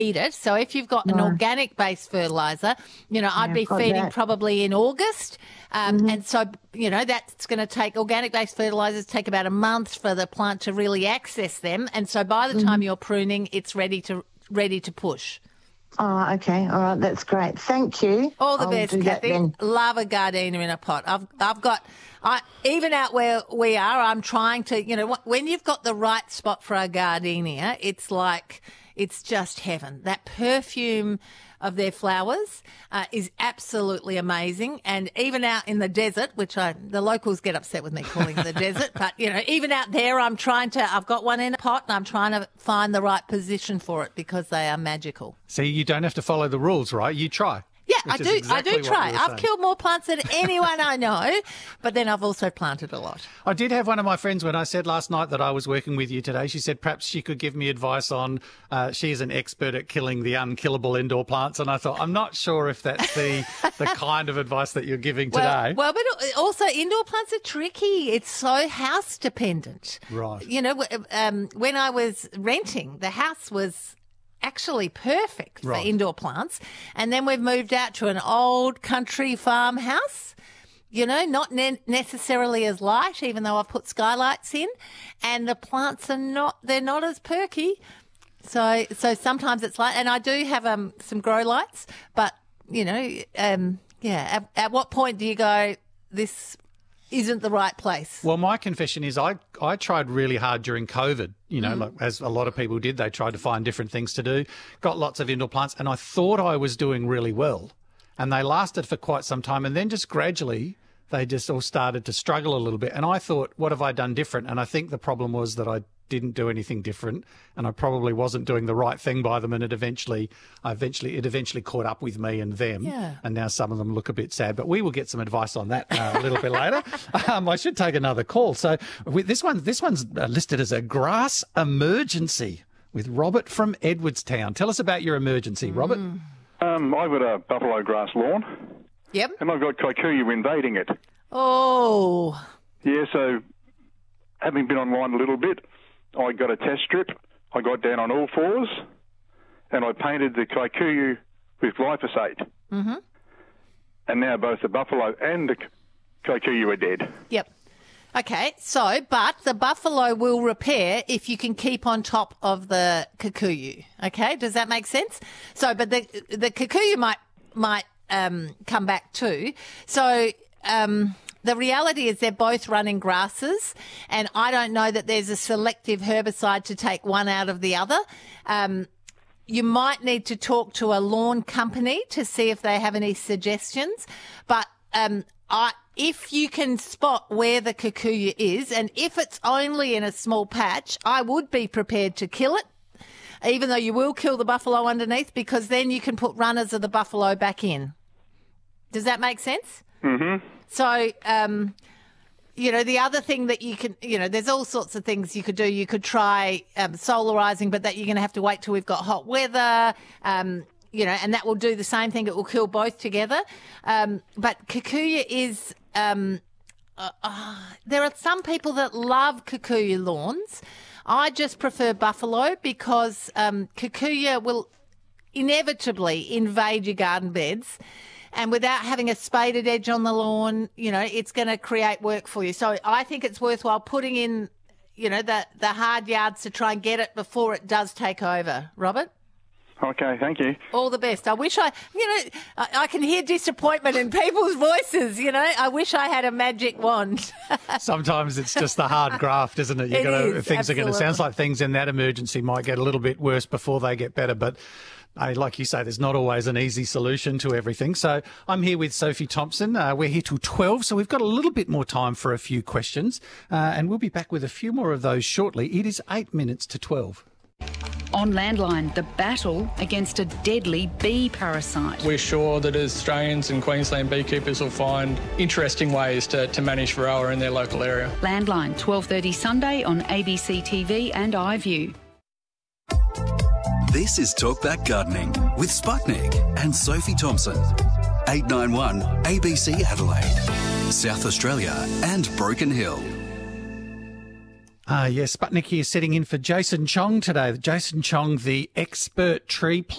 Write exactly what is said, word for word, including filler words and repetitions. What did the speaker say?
feed it. So if you've got an Right. organic-based fertiliser, you know, I'd Yeah, be I've got feeding that. probably in August. Um, Mm-hmm. And so, you know, that's going to take, organic-based fertilisers take about a month for the plant to really access them. And so by the Mm-hmm. time you're pruning, it's ready to ready to push. Oh, okay. All right. That's great. Thank you. All the I'll best, do that Kathy. then. Love a gardenia in a pot. I've I've got, I even out where we are, I'm trying to, you know, wh- when you've got the right spot for a gardenia, it's like, it's just heaven. That perfume of their flowers uh, is absolutely amazing. And even out in the desert, which I, the locals get upset with me calling it the desert, but, you know, even out there, I'm trying to, I've got one in a pot and I'm trying to find the right position for it because they are magical. See, you don't have to follow the rules, right? You try. Yeah, Which I is do. exactly I do what try. you were I've saying. killed more plants than anyone I know, but then I've also planted a lot. I did have one of my friends when I said last night that I was working with you today. She said perhaps she could give me advice on, uh, she's an expert at killing the unkillable indoor plants. And I thought, I'm not sure if that's the the kind of advice that you're giving today. Well, well, but also indoor plants are tricky. It's so house dependent. Right. You know, um, when I was renting, the house was actually perfect Right. for indoor plants. And then we've moved out to an old country farmhouse, you know, not ne- necessarily as light, even though I've put skylights in. And the plants are not, they're not as perky. So, so sometimes it's light. And I do have um, some grow lights, but, you know, um, yeah, at, at what point do you go, this isn't the right place? Well, my confession is I, I tried really hard during COVID, you know, like, as a lot of people did. They tried to find different things to do, got lots of indoor plants, and I thought I was doing really well. And they lasted for quite some time. And then just gradually, they just all started to struggle a little bit. And I thought, what have I done different? And I think the problem was that I didn't do anything different, and I probably wasn't doing the right thing by them. And it eventually, I eventually, it eventually caught up with me and them. Yeah. And now some of them look a bit sad, but we will get some advice on that uh, a little bit later. Um, I should take another call. So with this one, this one's uh, listed as a grass emergency with Robert from Edwardstown. Tell us about your emergency, Robert. Um, I've got a buffalo grass lawn, Yep. and I've got kikuyu invading it. Oh, Yeah, so having been online a little bit, I got a test strip. I got down on all fours, and I painted the kikuyu with glyphosate. Mm-hmm. And now both the buffalo and the kikuyu are dead. yep. Okay, so, but the buffalo will repair if you can keep on top of the kikuyu. Okay, does that make sense? So, but the the kikuyu might might um, come back too. So, um, the reality is they're both running grasses, and I don't know that there's a selective herbicide to take one out of the other. Um, you might need to talk to a lawn company to see if they have any suggestions, but um, I. If you can spot where the kikuyu is, and if it's only in a small patch, I would be prepared to kill it, even though you will kill the buffalo underneath, because then you can put runners of the buffalo back in. Does that make sense? Mm-hmm. So, um, you know, the other thing that you can, you know, there's all sorts of things you could do. You could try um, solarizing, but that you're going to have to wait till we've got hot weather. Um, you know, and that will do the same thing. It will kill both together. Um, but kikuyu is, um, uh, uh, there are some people that love kikuyu lawns. I just prefer buffalo because um, kikuyu will inevitably invade your garden beds. And without having a spaded edge on the lawn, you know, it's going to create work for you. So I think it's worthwhile putting in, you know, the, the hard yards to try and get it before it does take over. Robert? Okay, thank you. All the best. I wish I, you know, I, I can hear disappointment in people's voices, you know. I wish I had a magic wand. Sometimes it's just the hard graft, isn't it? You It got to, is, things are going to, absolutely. sounds like things in that emergency might get a little bit worse before they get better, but uh, like you say, there's not always an easy solution to everything. So I'm here with Sophie Thompson. Uh, we're here till twelve, so we've got a little bit more time for a few questions, uh, and we'll be back with a few more of those shortly. It is eight minutes to twelve. On Landline, the battle against a deadly bee parasite. We're sure that Australians and Queensland beekeepers will find interesting ways to, to manage Varroa in their local area. Landline, twelve thirty Sunday on A B C T V and iView. This is Talkback Gardening with Sputnik and Sophie Thompson. eight nine one A B C Adelaide, South Australia and Broken Hill. Uh, yes, Sputnik here sitting in for Jason Chong today. Jason Chong, the expert tree planter.